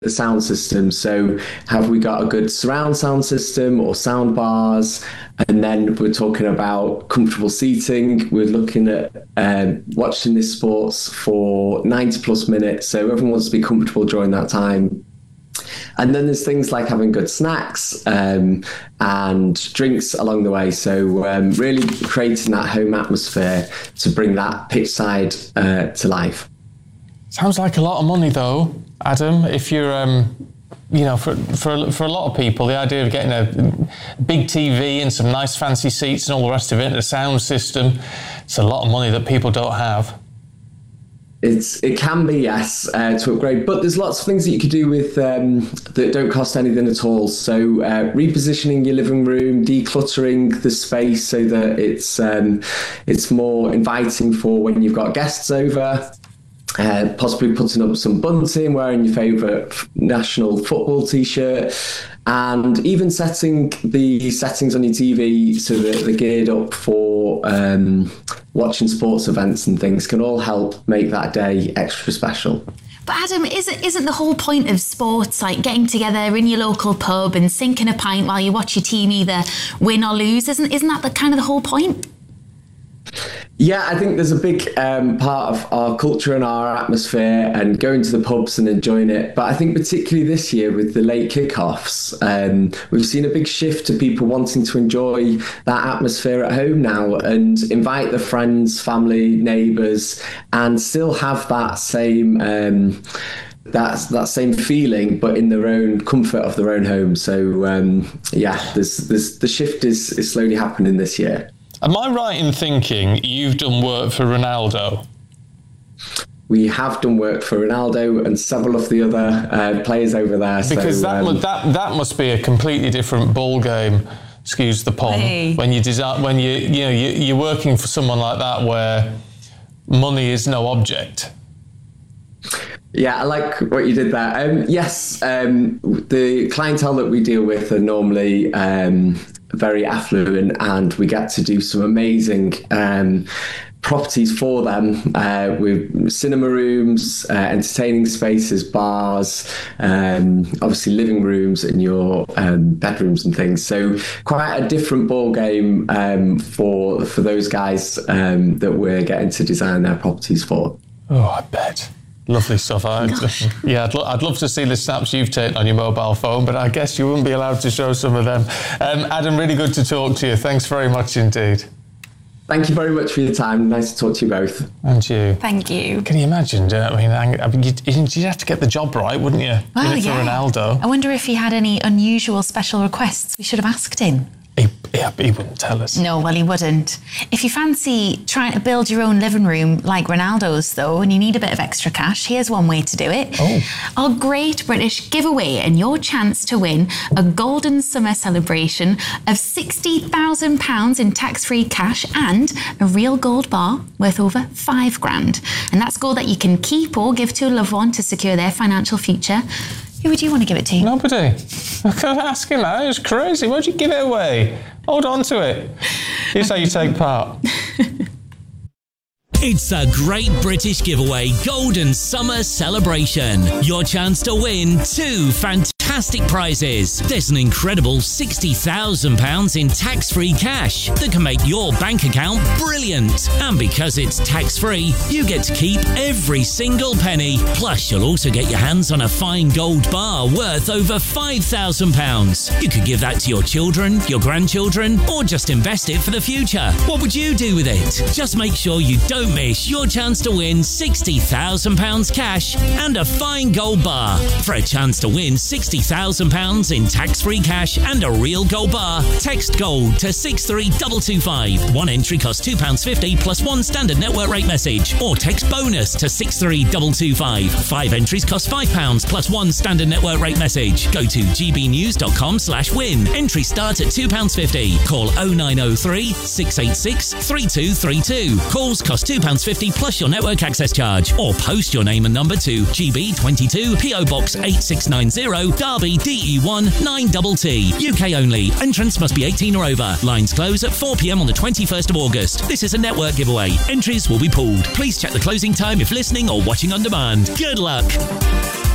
the sound system. So have we got a good surround sound system or sound bars? And then we're talking about comfortable seating. We're looking at watching this sports for 90 plus minutes. So everyone wants to be comfortable during that time. And then there's things like having good snacks and drinks along the way. So really creating that home atmosphere to bring that pitch side to life. Sounds like a lot of money, though, Adam. If you're, for a lot of people, the idea of getting a big TV and some nice fancy seats and all the rest of it, and a sound system, it's a lot of money that people don't have. It can be, yes, to upgrade, but there's lots of things that you could do with that don't cost anything at all. So repositioning your living room, decluttering the space so that it's more inviting for when you've got guests over. Possibly putting up some bunting, wearing your favourite national football T-shirt, and even setting the settings on your TV so that they're geared up for watching sports events and things can all help make that day extra special. But Adam, isn't the whole point of sports like getting together in your local pub and sinking a pint while you watch your team either win or lose? Isn't that the kind of the whole point? Yeah, I think there's a big part of our culture and our atmosphere and going to the pubs and enjoying it. But I think particularly this year with the late kickoffs, we've seen a big shift to people wanting to enjoy that atmosphere at home now and invite their friends, family, neighbours, and still have that same that same feeling, but in their own comfort of their own home. So there's the shift is slowly happening this year. Am I right in thinking you've done work for Ronaldo? We have done work for Ronaldo and several of the other players over there. Because that must be a completely different ball game. Excuse the pun. Hey. When you're working for someone like that where money is no object. Yeah, I like what you did there. Yes, the clientele that we deal with are normally very affluent, and we get to do some amazing properties for them with cinema rooms, entertaining spaces, bars, obviously living rooms and your bedrooms and things. So quite a different ball game for those guys that we're getting to design their properties for. Oh, I bet. Lovely stuff. I'd love to see the snaps you've taken on your mobile phone, but I guess you wouldn't be allowed to show some of them. Adam, really good to talk to you. Thanks very much indeed. Thank you very much for your time. Nice to talk to you both. And you. Thank you. Can you imagine? You'd have to get the job right, wouldn't you? Well, for Ronaldo. I wonder if he had any unusual special requests. We should have asked him. He wouldn't tell us. No, well, he wouldn't. If you fancy trying to build your own living room like Ronaldo's, though, and you need a bit of extra cash, here's one way to do it. Oh. Our Great British Giveaway and your chance to win a golden summer celebration of £60,000 in tax-free cash and a real gold bar worth over £5,000. And that's gold that you can keep or give to a loved one to secure their financial future. Who would you want to give it to? Nobody. I can't ask him that. It's crazy. Why'd you give it away? Hold on to it. Here's how you take part. It's a Great British Giveaway Golden Summer Celebration. Your chance to win 2 fantastic prizes. There's an incredible £60,000 in tax-free cash that can make your bank account brilliant. And because it's tax-free, you get to keep every single penny. Plus, you'll also get your hands on a fine gold bar worth over £5,000. You could give that to your children, your grandchildren, or just invest it for the future. What would you do with it? Just make sure you don't miss your chance to win £60,000 cash and a fine gold bar. For a chance to win £60,000 in tax-free cash and a real gold bar, text GOLD to 63225. One entry costs £2.50 plus one standard network rate message, or text BONUS to 63225. 5 entries cost £5 plus one standard network rate message. Go to gbnews.com/win. Entries start at £2.50. Call 0903 686 3232. Calls cost £2.50 plus your network access charge, or post your name and number to GB22 PO Box 8690 Derby DE1 9TT. UK only. Entrance must be 18 or over. Lines close at 4 p.m. on the 21st of August. This is a network giveaway. Entries will be pooled. Please check the closing time if listening or watching on demand. Good luck.